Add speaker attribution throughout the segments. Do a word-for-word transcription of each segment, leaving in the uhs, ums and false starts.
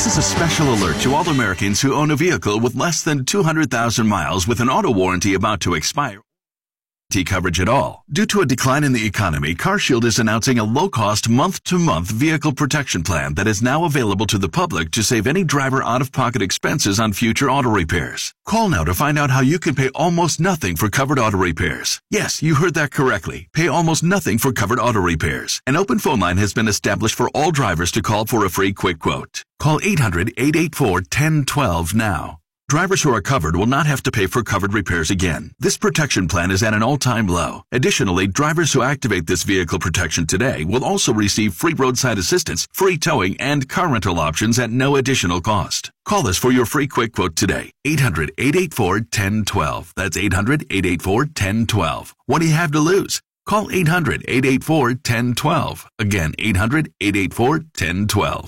Speaker 1: This is a special alert to all Americans who own a vehicle with less than two hundred thousand miles with an auto warranty about to expire. Coverage at all. Due to a decline in the economy, CarShield is announcing a low-cost month-to-month vehicle protection plan that is now available to the public to save any driver out-of-pocket expenses on future auto repairs. Call now to find out how you can pay almost nothing for covered auto repairs. Yes, you heard that correctly. Pay almost nothing for covered auto repairs. An open phone line has been established for all drivers to call for a free quick quote. Call eight hundred, eight eight four, one zero one two now. Drivers who are covered will not have to pay for covered repairs again. This protection plan is at an all-time low. Additionally, drivers who activate this vehicle protection today will also receive free roadside assistance, free towing, and car rental options at no additional cost. Call us for your free quick quote today. eight hundred, eight eight four, one zero one two. That's eight hundred, eight eight four, one zero one two. What do you have to lose? Call eight hundred, eight eight four, one zero one two. Again, eight hundred, eight eight four, one zero one two.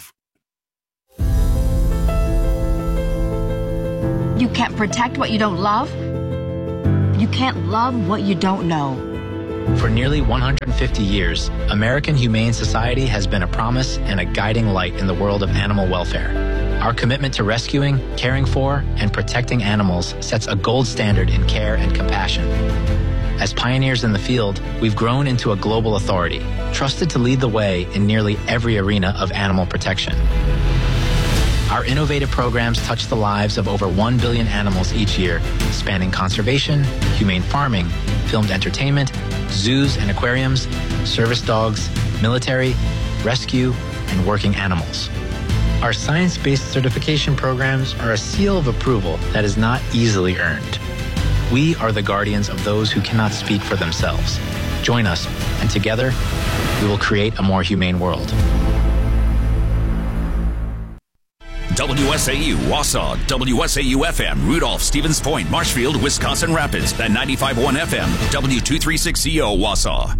Speaker 2: You can't protect what you don't love. You can't love what you don't know.
Speaker 3: For nearly one hundred fifty years, American Humane Society has been a promise and a guiding light in the world of animal welfare. Our commitment to rescuing, caring for, and protecting animals sets a gold standard in care and compassion. As pioneers in the field, we've grown into a global authority, trusted to lead the way in nearly every arena of animal protection. Our innovative programs touch the lives of over one billion animals each year, spanning conservation, humane farming, filmed entertainment, zoos and aquariums, service dogs, military, rescue, and working animals. Our science-based certification programs are a seal of approval that is not easily earned. We are the guardians of those who cannot speak for themselves. Join us, and together, we will create a more humane world.
Speaker 4: W S A U Wausau, W S A U F M, Rudolph, Stevens Point, Marshfield, Wisconsin Rapids, at ninety-five point one F M, W two thirty-six C O Wausau.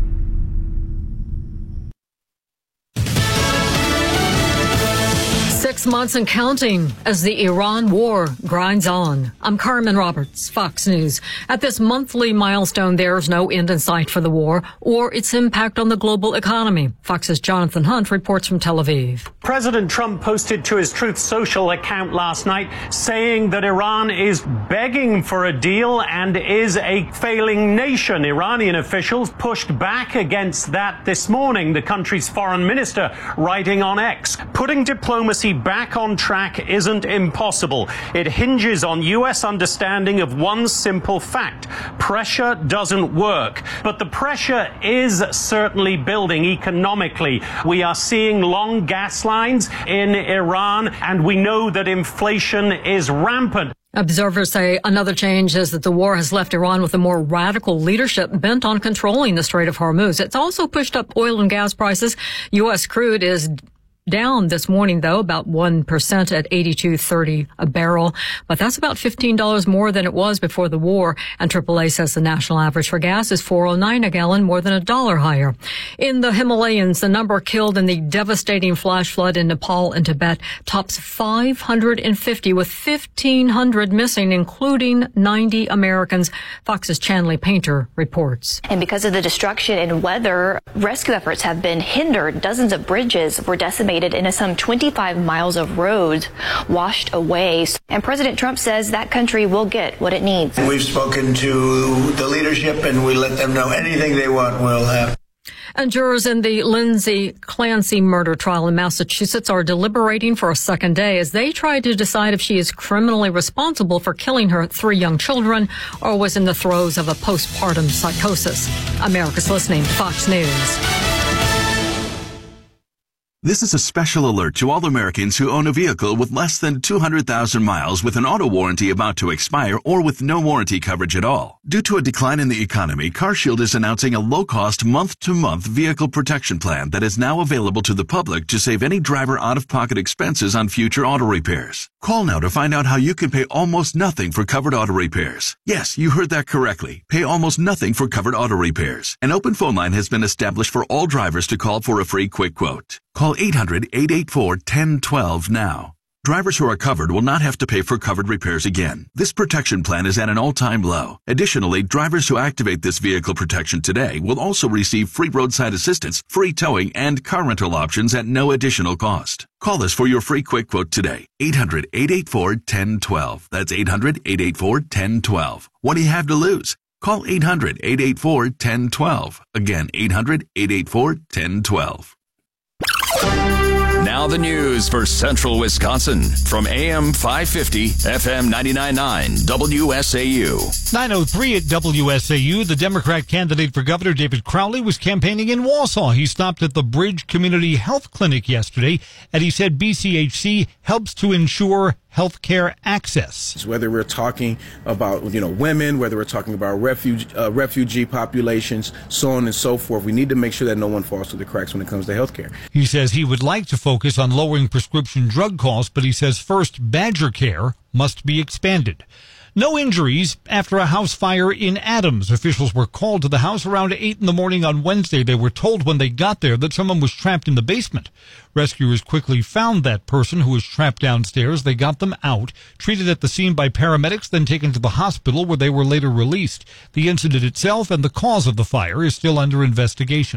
Speaker 5: Six months and counting as the Iran war grinds on. I'm Carmen Roberts, Fox News. At this monthly milestone, there's no end in sight for the war or its impact on the global economy. Fox's Jonathan Hunt reports from Tel Aviv.
Speaker 6: President Trump posted to his Truth Social account last night saying that Iran is begging for a deal and is a failing nation. Iranian officials pushed back against that this morning, the country's foreign minister writing on X. Putting diplomacy back on track isn't impossible. It hinges on U S understanding of one simple fact. Pressure doesn't work. But the pressure is certainly building economically. We are seeing long gas lines in Iran, and we know that inflation is rampant.
Speaker 5: Observers say another change is that the war has left Iran with a more radical leadership bent on controlling the Strait of Hormuz. It's also pushed up oil and gas prices. U S crude is down this morning, though, about one percent at eighty-two thirty a barrel. But that's about fifteen dollars more than it was before the war. And triple A says the national average for gas is four oh nine a gallon, more than a dollar higher. In the Himalayas, the number killed in the devastating flash flood in Nepal and Tibet tops five hundred fifty, with fifteen hundred missing, including ninety Americans. Fox's Chanley Painter reports.
Speaker 7: And because of the destruction and weather, rescue efforts have been hindered. Dozens of bridges were decimated, and some twenty-five miles of roads washed away. And President Trump says that country will get what it needs.
Speaker 8: We've spoken to the leadership, and we let them know anything they want will happen.
Speaker 5: And jurors in the Lindsay Clancy murder trial in Massachusetts are deliberating for a second day as they try to decide if she is criminally responsible for killing her three young children or was in the throes of a postpartum psychosis. America's listening to Fox News.
Speaker 1: This is a special alert to all Americans who own a vehicle with less than two hundred thousand miles with an auto warranty about to expire or with no warranty coverage at all. Due to a decline in the economy, CarShield is announcing a low-cost month-to-month vehicle protection plan that is now available to the public to save any driver out-of-pocket expenses on future auto repairs. Call now to find out how you can pay almost nothing for covered auto repairs. Yes, you heard that correctly. Pay almost nothing for covered auto repairs. An open phone line has been established for all drivers to call for a free quick quote. Call eight hundred, eight eight four, one zero one two now. Drivers who are covered will not have to pay for covered repairs again. This protection plan is at an all-time low. Additionally, drivers who activate this vehicle protection today will also receive free roadside assistance, free towing, and car rental options at no additional cost. Call us for your free quick quote today. eight hundred, eight eight four, one zero one two. That's eight hundred, eight eight four, one zero one two. What do you have to lose? Call eight hundred, eight eight four, one zero one two. Again, eight hundred, eight eight four, one zero one two.
Speaker 4: Now the news for Central Wisconsin from A M five fifty, F M ninety-nine point nine, W S A U.
Speaker 9: nine oh three at W S A U. The Democrat candidate for governor, David Crowley, was campaigning in Wausau. He stopped at the Bridge Community Health Clinic yesterday, and he said B C H C helps to ensure health care access.
Speaker 10: Whether we're talking about, you know, women, whether we're talking about refuge, uh, refugee populations, so on and so forth, we need to make sure that no one falls through the cracks when it comes to health care.
Speaker 9: He says he would like to focus on lowering prescription drug costs, but he says first, Badger Care must be expanded. No injuries after a house fire in Adams. Officials were called to the house around eight in the morning on Wednesday. They were told when they got there that someone was trapped in the basement. Rescuers quickly found that person who was trapped downstairs. They got them out, treated at the scene by paramedics, then taken to the hospital where they were later released. The incident itself and the cause of the fire is still under investigation.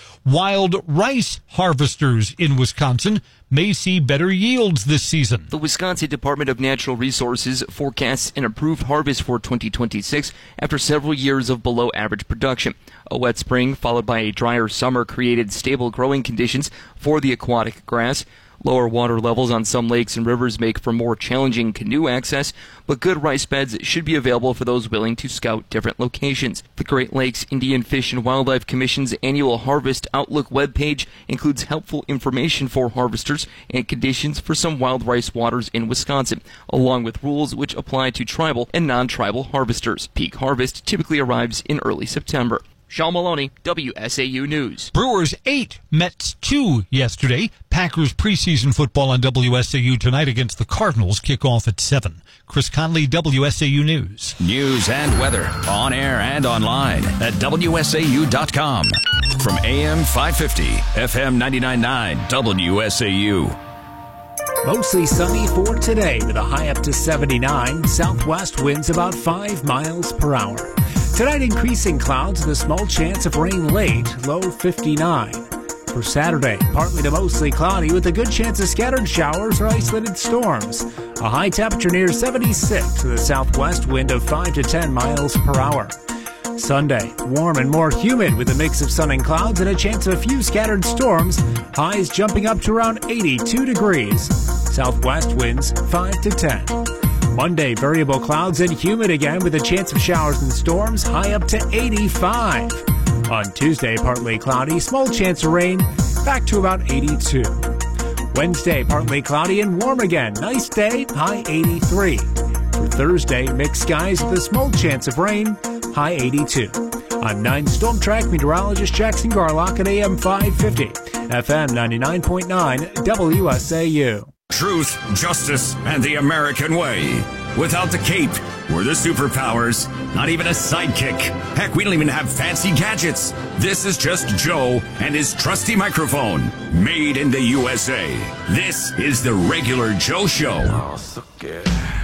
Speaker 9: Wild rice harvesters in Wisconsin may see better yields this season.
Speaker 11: The Wisconsin Department of Natural Resources forecasts an improved harvest for twenty twenty-six after several years of below average production. A wet spring followed by a drier summer created stable growing conditions for the aquatic grass. Lower water levels on some lakes and rivers make for more challenging canoe access, but good rice beds should be available for those willing to scout different locations. The Great Lakes Indian Fish and Wildlife Commission's annual Harvest Outlook webpage includes helpful information for harvesters and conditions for some wild rice waters in Wisconsin, along with rules which apply to tribal and non-tribal harvesters. Peak harvest typically arrives in early September. Sean Maloney, W S A U News.
Speaker 9: Brewers eight, Mets two yesterday. Packers preseason football on W S A U tonight against the Cardinals. Kickoff at seven. Chris Conley, W S A U News.
Speaker 4: News and weather on air and online at W S A U dot com. From A M five fifty, F M ninety-nine point nine, W S A U.
Speaker 12: Mostly sunny for today with a high up to seventy-nine. Southwest winds about five miles per hour. Tonight, increasing clouds with a small chance of rain late, low fifty-nine. For Saturday, partly to mostly cloudy with a good chance of scattered showers or isolated storms. A high temperature near seventy-six with a southwest wind of five to ten miles per hour. Sunday, warm and more humid with a mix of sun and clouds and a chance of a few scattered storms. Highs jumping up to around eighty-two degrees. Southwest winds five to ten. Monday, variable clouds and humid again with a chance of showers and storms, high up to eighty-five. On Tuesday, partly cloudy, small chance of rain, back to about eighty-two. Wednesday, partly cloudy and warm again, nice day, high eighty-three. For Thursday, mixed skies with a small chance of rain, high eighty-two. I'm nine Storm Track meteorologist Jackson Garlock at A M five fifty, F M ninety-nine point nine, W S A U.
Speaker 4: Truth, justice, and the American way. Without the cape or the superpowers, not even a sidekick. Heck, we don't even have fancy gadgets. This is just Joe and his trusty microphone, made in the U S A. This is the Regular Joe Show.
Speaker 13: Oh, so good.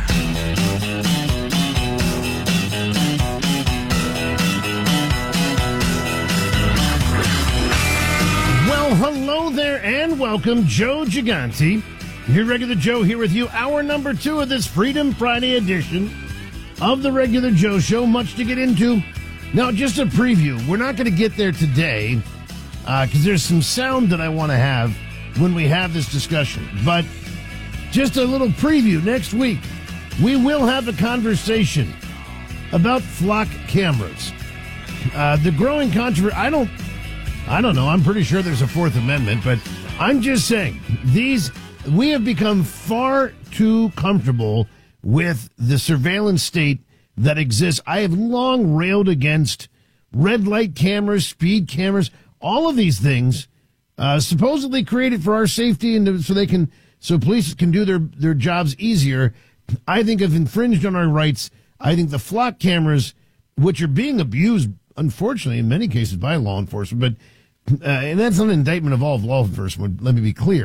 Speaker 14: Well, hello there and welcome, Joe Gigante. Your Regular Joe here with you. Hour number two of this Freedom Friday edition of the Regular Joe Show. Much to get into. Now, just a preview. We're not going to get there today because uh, there's some sound that I want to have when we have this discussion. But just a little preview. Next week, we will have a conversation about flock cameras. Uh, the growing controversy, I don't, I don't know. I'm pretty sure there's a Fourth Amendment, but I'm just saying these... We have become far too comfortable with the surveillance state that exists. I have long railed against red light cameras, speed cameras, all of these things uh, supposedly created for our safety and so they can, so police can do their, their jobs easier. I think have infringed on our rights. I think the flock cameras, which are being abused, unfortunately, in many cases by law enforcement, but uh, and that's not an indictment of all of law enforcement. Let me be clear.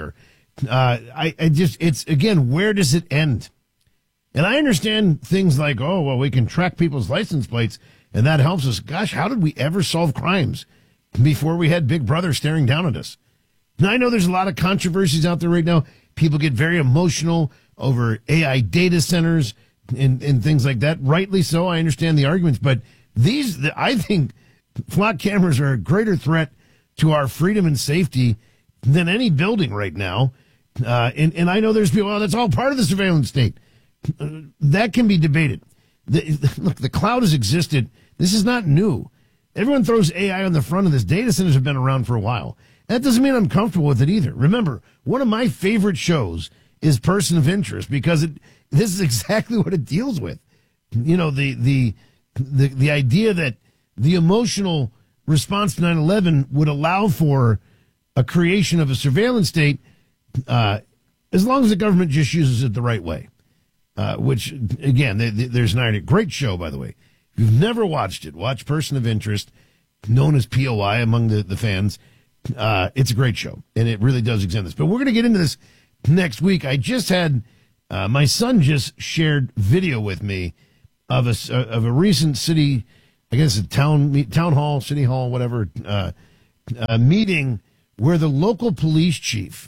Speaker 14: Uh, I, I just, it's, again, where does it end? And I understand things like, oh, well, we can track people's license plates, and that helps us. Gosh, how did we ever solve crimes before we had Big Brother staring down at us? Now, I know there's a lot of controversies out there right now. People get very emotional over A I data centers and, and things like that. Rightly so. I understand the arguments. But these, I think flock cameras are a greater threat to our freedom and safety than any building right now. Uh, and, and I know there's people, oh, that's all part of the surveillance state. Uh, that can be debated. The, look, the cloud has existed. This is not new. Everyone throws A I on the front of this. Data centers have been around for a while. That doesn't mean I'm comfortable with it either. Remember, one of my favorite shows is Person of Interest because it, this is exactly what it deals with. You know, the, the, the, the idea that the emotional response to nine eleven would allow for a creation of a surveillance state, uh, as long as the government just uses it the right way. Uh, which, again, they, they, there's an irony. Great show, by the way. If you've never watched it, watch Person of Interest, known as P O I among the, the fans. Uh, it's a great show, and it really does examine this. But we're going to get into this next week. I just had, uh, my son just shared video with me of a, of a recent city, I guess a town, town hall, city hall, whatever, uh, a meeting where the local police chief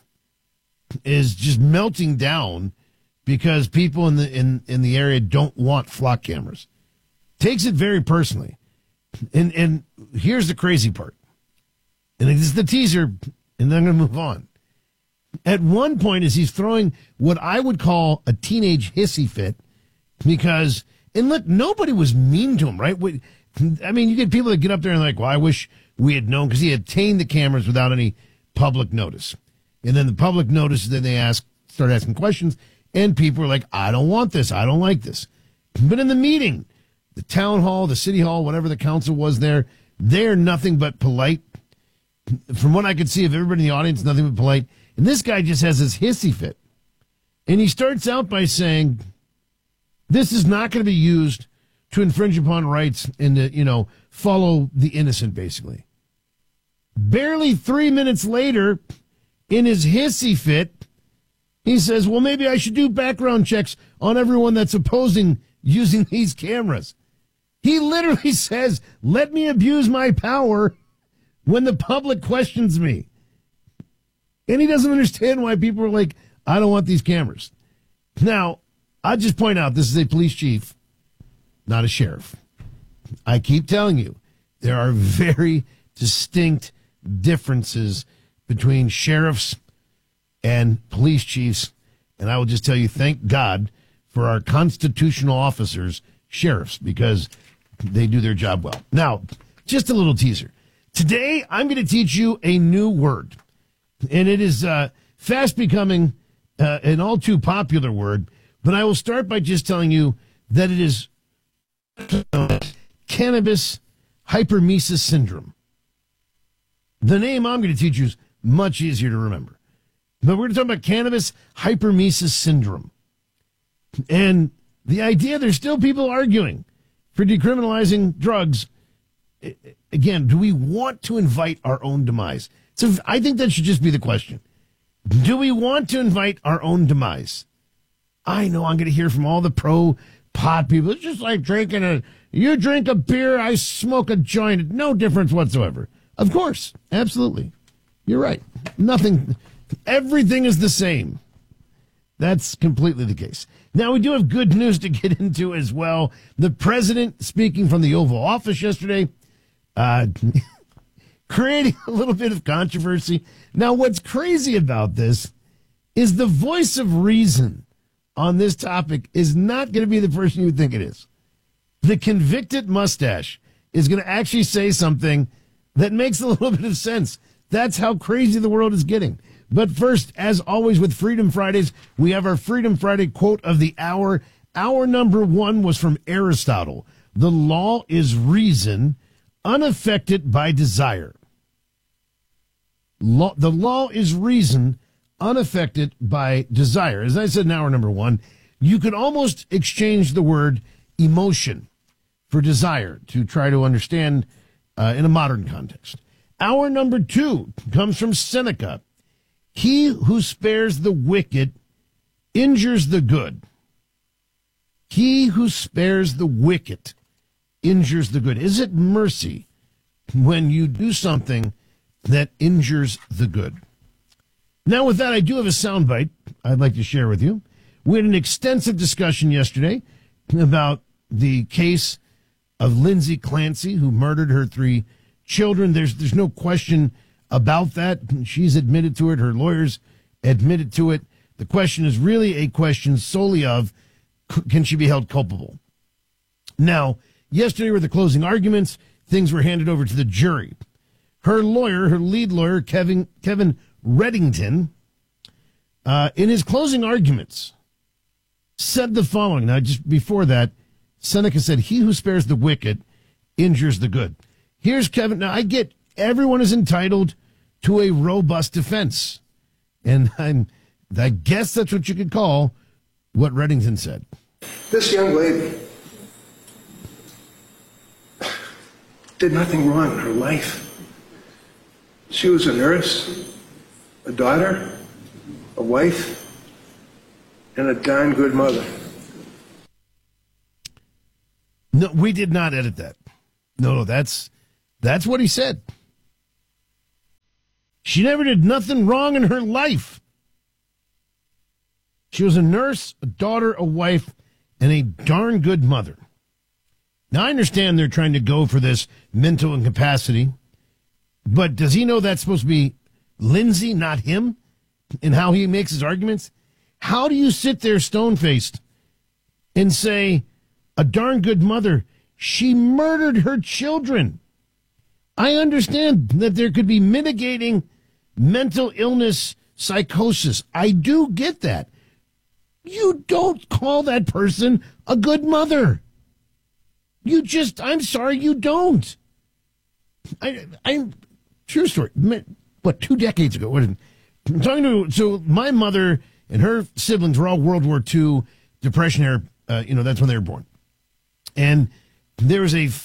Speaker 14: is just melting down because people in the in, in the area don't want flock cameras. Takes it very personally. And and here's the crazy part. And this is the teaser, and then I'm going to move on. At one point, as he's throwing what I would call a teenage hissy fit, because, and look, nobody was mean to him, right? I mean, you get people that get up there and like, well, I wish we had known, because he obtained the cameras without any public notice. And then the public notice, then they ask, start asking questions, and people are like, I don't want this, I don't like this. But in the meeting, the town hall, the city hall, whatever the council was there, they're nothing but polite. From what I could see of everybody in the audience, nothing but polite. And this guy just has this hissy fit. And he starts out by saying, this is not going to be used to infringe upon rights and to, you know, follow the innocent, basically. Barely three minutes later, in his hissy fit, he says, well, maybe I should do background checks on everyone that's opposing using these cameras. He literally says, let me abuse my power when the public questions me. And he doesn't understand why people are like, I don't want these cameras. Now, I'll just point out, this is a police chief, not a sheriff. I keep telling you, there are very distinct differences between sheriffs and police chiefs. And I will just tell you, thank God for our constitutional officers, sheriffs, because they do their job well. Now, just a little teaser. Today, I'm going to teach you a new word, and it is uh, fast becoming uh, an all too popular word, but I will start by just telling you that it is cannabis hyperemesis syndrome. The name I'm going to teach you is much easier to remember, but we're going to talk about cannabis hyperemesis syndrome. And the idea, there's still people arguing for decriminalizing drugs. Again, do we want to invite our own demise? So I think that should just be the question. Do we want to invite our own demise? I know I'm going to hear from all the pro-pot people. It's just like drinking a, you drink a beer, I smoke a joint. No difference whatsoever. Of course. Absolutely. You're right. Nothing. Everything is the same. That's completely the case. Now, we do have good news to get into as well. The president, speaking from the Oval Office yesterday, uh, creating a little bit of controversy. Now, what's crazy about this is the voice of reason on this topic is not going to be the person you would think it is. The convicted mustache is going to actually say something that makes a little bit of sense. That's how crazy the world is getting. But first, as always with Freedom Fridays, we have our Freedom Friday quote of the hour. Our number one was from Aristotle. The law is reason, unaffected by desire. Law, the law is reason, unaffected by desire. As I said in hour number one, you could almost exchange the word emotion for desire to try to understand uh, in a modern context. Hour number two comes from Seneca. He who spares the wicked injures the good. He who spares the wicked injures the good. Is it mercy when you do something that injures the good? Now, with that, I do have a soundbite I'd like to share with you. We had an extensive discussion yesterday about the case of Lindsay Clancy, who murdered her three children. There's there's no question about that. She's admitted to it. Her lawyers admitted to it. The question is really a question solely of, can she be held culpable? Now, yesterday were the closing arguments. Things were handed over to the jury. Her lawyer, her lead lawyer, Kevin Kevin Reddington, uh, in his closing arguments, said the following. Now, just before that, Seneca said, he who spares the wicked injures the good. Here's Kevin. Now, I get everyone is entitled to a robust defense. And I'm, I guess that's what you could call what Reddington said.
Speaker 13: This young lady did nothing wrong in her life. She was a nurse, a daughter, a wife, and a darn good mother.
Speaker 14: No, we did not edit that. No, no, that's that's what he said. She never did nothing wrong in her life. She was a nurse, a daughter, a wife, and a darn good mother. Now, I understand they're trying to go for this mental incapacity, but does he know that's supposed to be Lindsay, not him, in how he makes his arguments? How do you sit there stone-faced and say, a darn good mother, she murdered her children? I understand that there could be mitigating mental illness, psychosis. I do get that. You don't call that person a good mother. You just, I'm sorry, you don't. I, I, true story. What, two decades ago? What, I'm talking to, so my mother and her siblings were all World War Two Depression era. Uh, you know, that's when they were born. And there was a,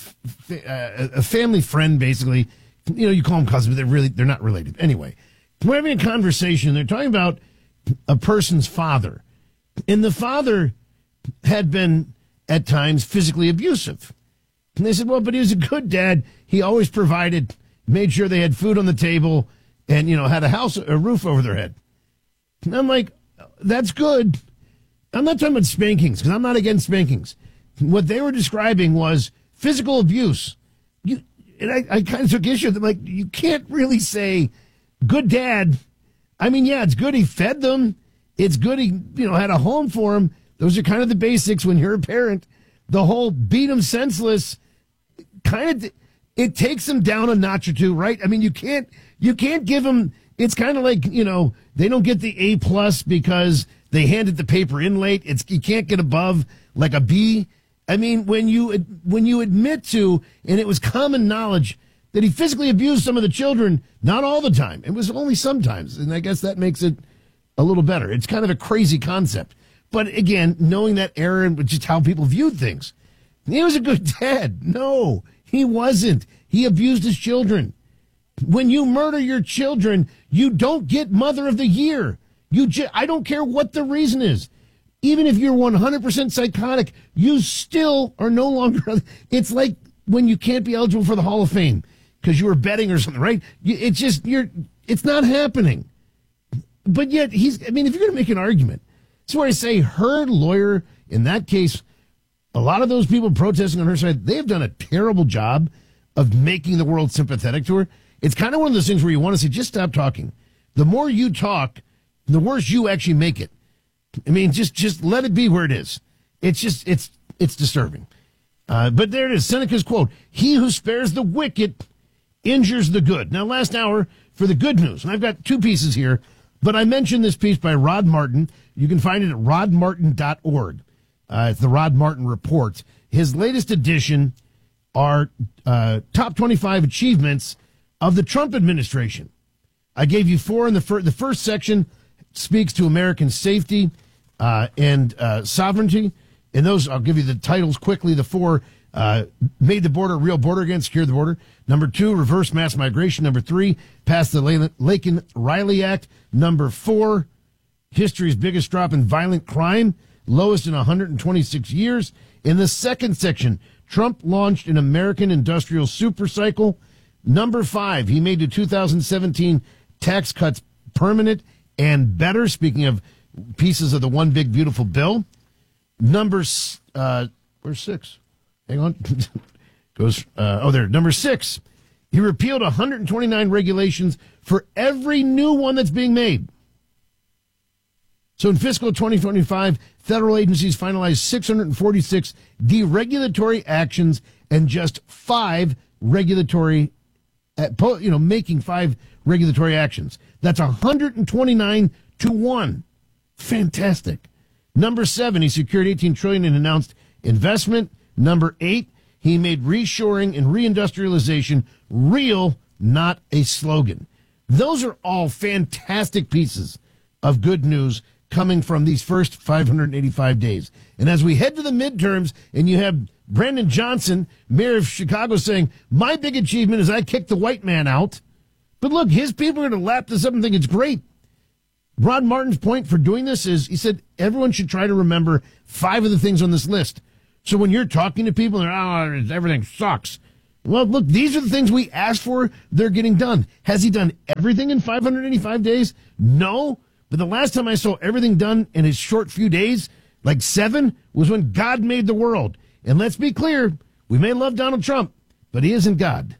Speaker 14: uh, a family friend, basically. You know, you call them cousins, but they're really, they're not related. Anyway, we're having a conversation. They're talking about a person's father. And the father had been, at times, physically abusive. And they said, well, but he was a good dad. He always provided, made sure they had food on the table and, you know, had a house, a roof over their head. And I'm like, that's good. I'm not talking about spankings, because I'm not against spankings. What they were describing was physical abuse. You, and I, I kind of took issue with them. Like, you can't really say good dad. I mean, yeah, it's good he fed them. It's good he, you know, had a home for them. Those are kind of the basics when you're a parent. The whole beat them senseless, kind of, it takes them down a notch or two, right? I mean, you can't, you can't give them, it's kind of like, you know, they don't get the A plus because they handed the paper in late. It's, you can't get above like a B. I mean, when you, when you admit to, and it was common knowledge that he physically abused some of the children, not all the time. It was only sometimes. And I guess that makes it a little better. It's kind of a crazy concept. But again, knowing that era and just how people viewed things. He was a good dad. No, he wasn't. He abused his children. When you murder your children, you don't get Mother of the Year. You ju- I don't care what the reason is. Even if you're one hundred percent psychotic, you still are no longer. It's like when you can't be eligible for the Hall of Fame because you were betting or something, right? It's just, you're, it's not happening. But yet, he's, I mean, if you're going to make an argument, that's where I say her lawyer, in that case, a lot of those people protesting on her side, they've done a terrible job of making the world sympathetic to her. It's kind of one of those things where you want to say, just stop talking. The more you talk, the worse you actually make it. I mean, just just let it be where it is. It's just, it's it's disturbing. Uh, but there it is, Seneca's quote, he who spares the wicked injures the good. Now, last hour for the good news, and I've got two pieces here, but I mentioned this piece by Rod Martin. You can find it at rod martin dot org. Uh, it's the Rod Martin Report. His latest edition are uh, top twenty-five achievements of the Trump administration. I gave you four in the, fir- the first section. Speaks to American safety uh, and uh, sovereignty. And those, I'll give you the titles quickly. The four, Uh, made the border a real border again, secured the border. Number two, reverse mass migration. Number three, passed the Laken-Riley Act. Number four, history's biggest drop in violent crime, lowest in one hundred twenty-six years. In the second section, Trump launched an American industrial supercycle. Number five, he made the two thousand seventeen tax cuts permanent and better, speaking of pieces of the one big beautiful bill. Number, uh, where's six? Hang on. Goes, uh, oh, there. Number six, he repealed one hundred twenty-nine regulations for every new one that's being made. So in fiscal twenty twenty-five, federal agencies finalized six hundred forty-six deregulatory actions and just five regulatory, you know, making five regulatory actions. That's one hundred twenty-nine to one. Fantastic. Number seven, he secured eighteen trillion dollars in announced investment. Number eight, he made reshoring and reindustrialization real, not a slogan. Those are all fantastic pieces of good news coming from these first five hundred eighty-five days. And as we head to the midterms, and you have Brandon Johnson, mayor of Chicago, saying, my big achievement is I kicked the white man out. But look, his people are going to lap this up and think it's great. Rod Martin's point for doing this is, he said, everyone should try to remember five of the things on this list. So when you're talking to people, they're, oh, everything sucks. Well, look, these are the things we asked for. They're getting done. Has he done everything in five hundred eighty-five days? No. But the last time I saw everything done in his short few days, like seven, was when God made the world. And let's be clear, we may love Donald Trump, but he isn't God.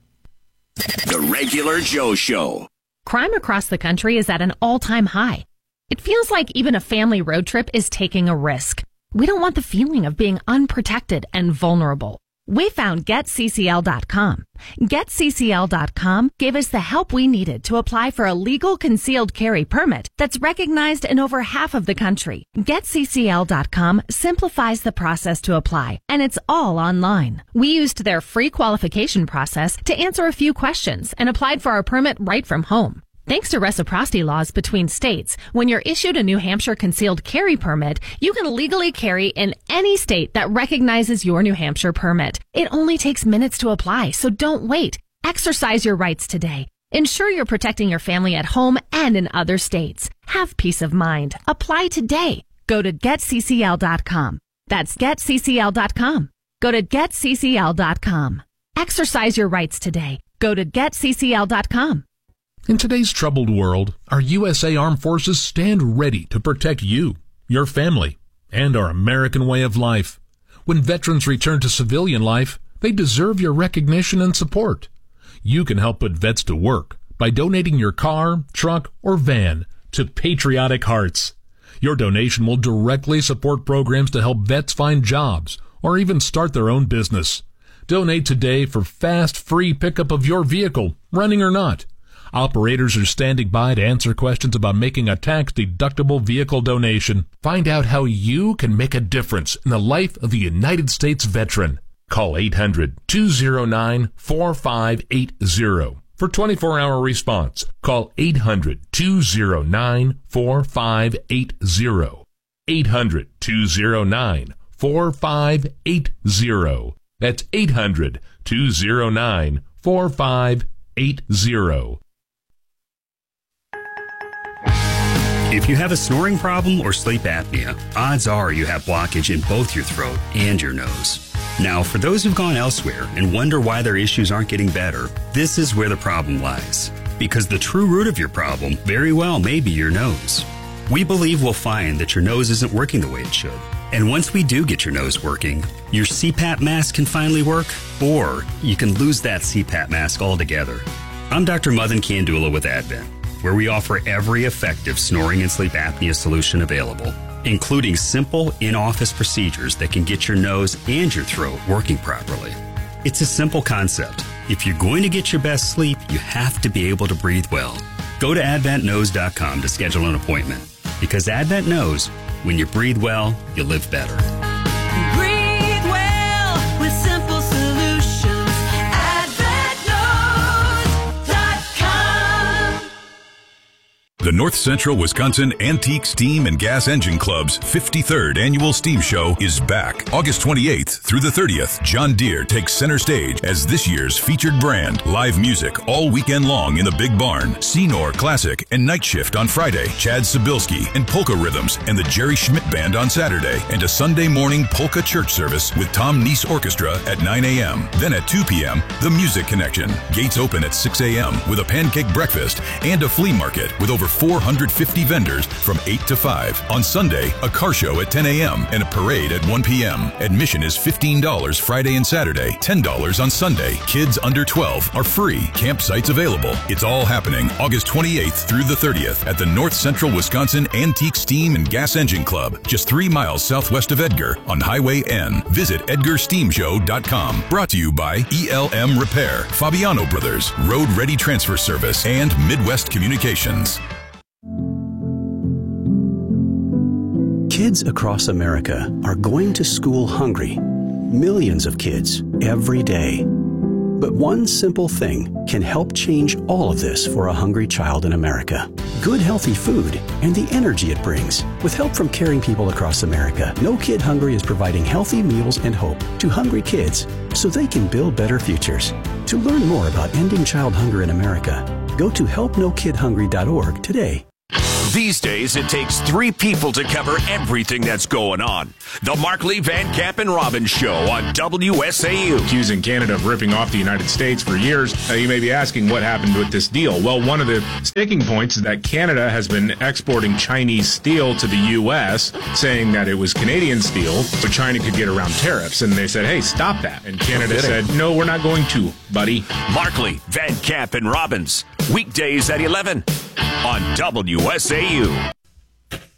Speaker 4: The Regular Joe Show.
Speaker 15: Crime across the country is at an all-time high. It feels like even a family road trip is taking a risk. We don't want the feeling of being unprotected and vulnerable. We found Get C C L dot com. Get C C L dot com gave us the help we needed to apply for a legal concealed carry permit that's recognized in over half of the country. Get C C L dot com simplifies the process to apply, and it's all online. We used their free qualification process to answer a few questions and applied for our permit right from home. Thanks to reciprocity laws between states, when you're issued a New Hampshire concealed carry permit, you can legally carry in any state that recognizes your New Hampshire permit. It only takes minutes to apply, so don't wait. Exercise your rights today. Ensure you're protecting your family at home and in other states. Have peace of mind. Apply today. Go to Get C C L dot com. That's Get C C L dot com. Go to Get C C L dot com. Exercise your rights today. Go to Get C C L dot com.
Speaker 16: In today's troubled world, our U S A Armed Forces stand ready to protect you, your family, and our American way of life. When veterans return to civilian life, they deserve your recognition and support. You can help put vets to work by donating your car, truck, or van to Patriotic Hearts. Your donation will directly support programs to help vets find jobs or even start their own business. Donate today for fast, free pickup of your vehicle, running or not. Operators are standing by to answer questions about making a tax-deductible vehicle donation. Find out how you can make a difference in the life of a United States veteran. Call eight hundred, two oh nine, four five eight oh for twenty-four hour response. Call eight hundred, two oh nine, four five eight oh. eight hundred, two oh nine, four five eight oh. That's eight hundred, two oh nine, four five eight oh.
Speaker 17: If you have a snoring problem or sleep apnea, odds are you have blockage in both your throat and your nose. Now, for those who've gone elsewhere and wonder why their issues aren't getting better, this is where the problem lies. Because the true root of your problem very well may be your nose. We believe we'll find that your nose isn't working the way it should. And once we do get your nose working, your C PAP mask can finally work, or you can lose that C PAP mask altogether. I'm Doctor Madan Kandula with Advent, where we offer every effective snoring and sleep apnea solution available, including simple in-office procedures that can get your nose and your throat working properly. It's a simple concept. If you're going to get your best sleep, you have to be able to breathe well. Go to advent nose dot com to schedule an appointment, because Advent knows when you breathe well, you live better.
Speaker 18: Breathe well with simple solutions. advent nose dot com.
Speaker 19: The North Central Wisconsin Antique Steam and Gas Engine Club's fifty-third Annual Steam Show is back. August twenty-eighth through the thirtieth, John Deere takes center stage as this year's featured brand. Live music all weekend long in the Big Barn. Senor Classic and Night Shift on Friday. Chad Sobilski and Polka Rhythms and the Jerry Schmidt Band on Saturday. And a Sunday morning polka church service with Tom Neese Orchestra at nine a.m. Then at two p.m., The Music Connection. Gates open at six a.m. with a pancake breakfast and a flea market with over four hundred fifty vendors from eight to five. On Sunday, a car show at ten a.m. and a parade at one p.m. Admission is fifteen dollars Friday and Saturday, ten dollars on Sunday. Kids under twelve are free. Campsites available. It's all happening August twenty-eighth through the thirtieth at the North Central Wisconsin Antique Steam and Gas Engine Club, just three miles southwest of Edgar on Highway N. Visit edgar steam show dot com. Brought to you by E L M Repair, Fabiano Brothers, Road Ready Transfer Service, and Midwest Communications.
Speaker 20: Kids across America are going to school hungry. Millions of kids every day. But one simple thing can help change all of this for a hungry child in America. Good, healthy food and the energy it brings. With help from caring people across America, No Kid Hungry is providing healthy meals and hope to hungry kids so they can build better futures. To learn more about ending child hunger in America, go to help no kid hungry dot org today.
Speaker 21: These days, it takes three people to cover everything that's going on. The Markley, Van Camp, and Robbins Show on W S A U.
Speaker 22: Accusing Canada of ripping off the United States for years. Uh, you may be asking what happened with this deal. Well, one of the sticking points is that Canada has been exporting Chinese steel to the U S, saying that it was Canadian steel, so China could get around tariffs. And they said, hey, stop that. And Canada said, no, we're not going to, buddy.
Speaker 21: Markley, Van Camp, and Robbins. Weekdays at eleven on W S A U.